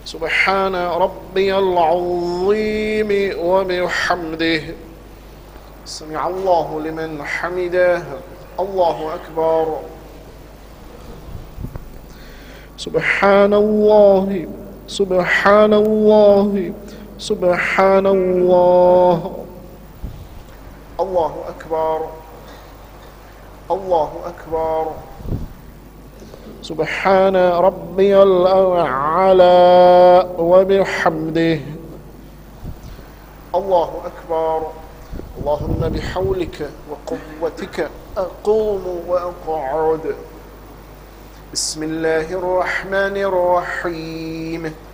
سبحان ربي العظيم وبحمده. سمع الله لمن حمده. الله أكبر. سبحان الله سبحان الله سبحان الله. الله أكبر. الله أكبر. سبحان ربي الأعلى وبحمده. الله أكبر. اللهم بحولك وقوتك أقوم وأقعد. بسم الله الرحمن الرحيم.